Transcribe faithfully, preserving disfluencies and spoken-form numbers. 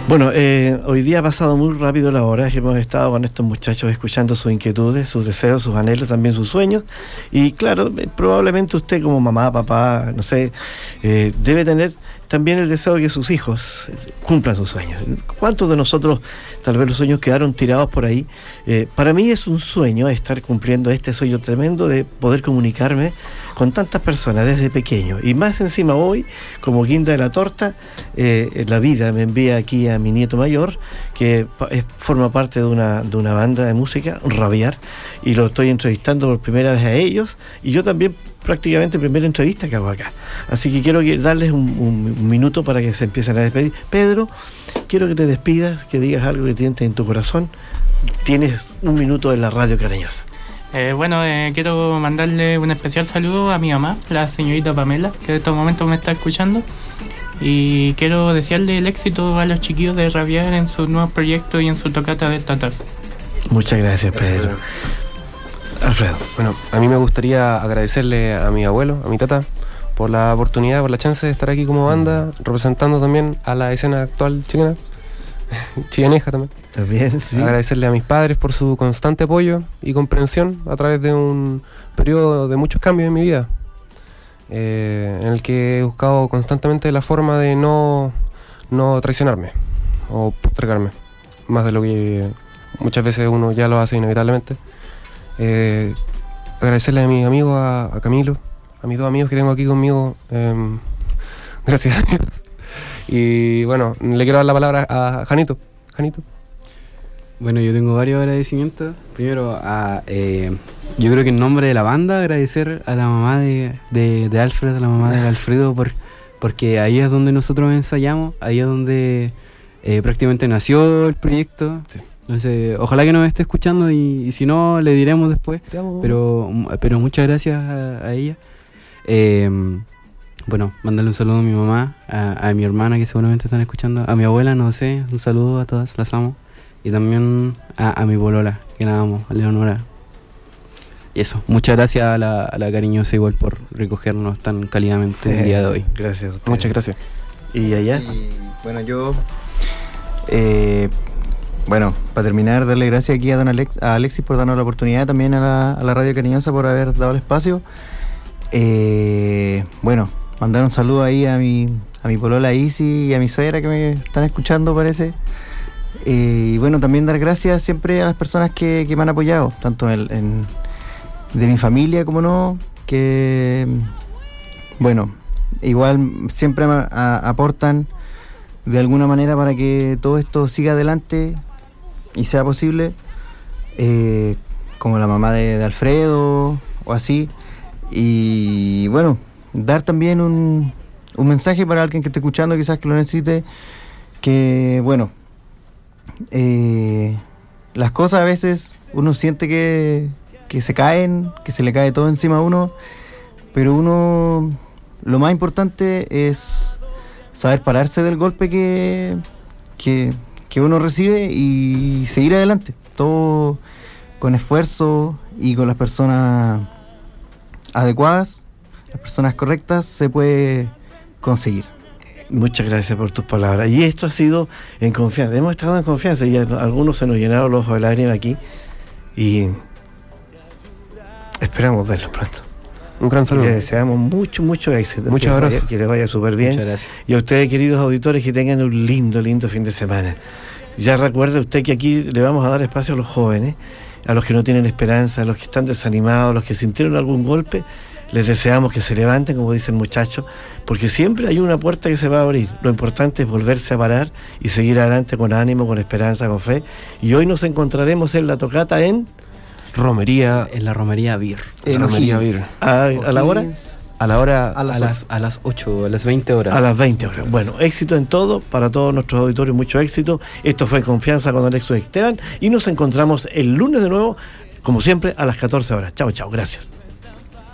Bueno, eh, hoy día ha pasado muy rápido la hora. Hemos estado con estos muchachos escuchando sus inquietudes, sus deseos, sus anhelos, también sus sueños. Y claro, eh, probablemente usted como mamá, papá, no sé, eh, debe tener también el deseo de que sus hijos cumplan sus sueños. ¿Cuántos de nosotros, tal vez los sueños quedaron tirados por ahí? Eh, para mí es un sueño estar cumpliendo este sueño tremendo de poder comunicarme con tantas personas desde pequeño. Y más encima hoy, como guinda de la torta, eh, la vida me envía aquí a mi nieto mayor, que es, forma parte de una, de una banda de música, Rabiar, y lo estoy entrevistando por primera vez a ellos, y yo también prácticamente primera entrevista que hago acá. Así que quiero darles un, un, un minuto para que se empiecen a despedir. Pedro, quiero que te despidas, que digas algo que tienes en tu corazón. Tienes un minuto en la radio cariñosa. Eh, bueno, eh, quiero mandarle un especial saludo a mi mamá, la señorita Pamela, que en estos momentos me está escuchando. Y quiero desearle el éxito a los chiquillos de Rabiar en sus nuevos proyectos y en su tocata de esta tarde. Muchas gracias, Pedro. Gracias. Alfredo. Bueno, a mí me gustaría agradecerle a mi abuelo, a mi tata, por la oportunidad, por la chance de estar aquí como banda, representando también a la escena actual chilena, chileneja también. También, sí. Agradecerle a mis padres por su constante apoyo y comprensión a través de un periodo de muchos cambios en mi vida, eh, en el que he buscado constantemente la forma de no, no traicionarme o postergarme, más de lo que muchas veces uno ya lo hace inevitablemente. Eh, agradecerle a mis amigos, a, a Camilo, a mis dos amigos que tengo aquí conmigo, eh, gracias a Dios. Y bueno, le quiero dar la palabra a Janito. Janito. Bueno, yo tengo varios agradecimientos. Primero, a, eh, yo creo que en nombre de la banda, agradecer a la mamá de, de, de Alfred, a la mamá de Alfredo, por, porque ahí es donde nosotros ensayamos, ahí es donde eh, prácticamente nació el proyecto. Sí. Entonces, ojalá que nos esté escuchando y, y si no, le diremos después. Pero, pero muchas gracias a, a ella. Eh, bueno, mandarle un saludo a mi mamá, a, a mi hermana que seguramente están escuchando, a mi abuela, no sé, un saludo a todas, las amo. Y también a, a mi polola, que la amo, a Leonora. Y eso, muchas gracias a la, a la cariñosa igual por recogernos tan cálidamente eh, el día de hoy. Gracias. Muchas gracias. ¿Y allá? Y, bueno, yo... Eh, Bueno, para terminar, darle gracias aquí a don Alex, a Alexis por darnos la oportunidad, también a la, a la Radio Cariñosa por haber dado el espacio. Eh, bueno, mandar un saludo ahí a mi, a mi polola Isi y a mi suegra que me están escuchando, parece. Eh, y bueno, también dar gracias siempre a las personas que, que me han apoyado, tanto en, en, de mi familia como no, que, bueno, igual siempre a, a, aportan de alguna manera para que todo esto siga adelante y sea posible, eh, como la mamá de, de Alfredo o así. Y bueno, dar también un, un mensaje para alguien que esté escuchando, quizás que lo necesite, que bueno, eh, las cosas a veces uno siente que, que se caen, que se le cae todo encima a uno, pero uno, lo más importante es saber pararse del golpe que, que, que uno recibe y seguir adelante, todo con esfuerzo y con las personas adecuadas, las personas correctas, se puede conseguir. Muchas gracias por tus palabras. Y esto ha sido en confianza, hemos estado en confianza y a algunos se nos llenaron los ojos de lágrimas aquí y esperamos verlos pronto. Un gran saludo. Le deseamos mucho, mucho éxito. Muchas que gracias. Vaya, que les vaya súper bien. Muchas gracias. Y a ustedes, queridos auditores, que tengan un lindo, lindo fin de semana. Ya recuerde usted que aquí le vamos a dar espacio a los jóvenes, a los que no tienen esperanza, a los que están desanimados, a los que sintieron algún golpe. Les deseamos que se levanten, como dice el muchacho, porque siempre hay una puerta que se va a abrir. Lo importante es volverse a parar y seguir adelante con ánimo, con esperanza, con fe. Y hoy nos encontraremos en la tocata en... Romería. En la Romería Beer. En Romería Beer. ¿A, a la hora? A la hora. A las, a las, a las ocho, a las veinte horas. A las veinte horas. Bueno, éxito en todo, para todos nuestros auditorios, mucho éxito. Esto fue Confianza con Alexis Esteban y nos encontramos el lunes de nuevo, como siempre, a las catorce horas. Chao, chao, gracias.